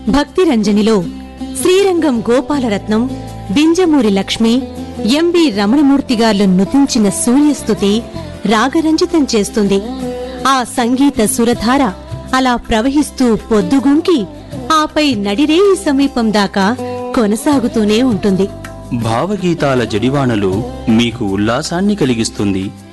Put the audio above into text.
భక్తిరంజనిలో Srirangam Gopalaratnam, బింజమూరి Lakshmi, MB రమణమూర్తిగార్లు నృతించిన సూర్యస్తుతి రాగరంజితం చేస్తుంది. ఆ సంగీత సురధార అలా ప్రవహిస్తూ పొద్దుగుంకి ఆపై నడిరేయి సమీపం దాకా కొనసాగుతూనే ఉంటుంది. భావగీతాల జడివానలు మీకు ఉల్లాసాన్ని కలిగిస్తుంది.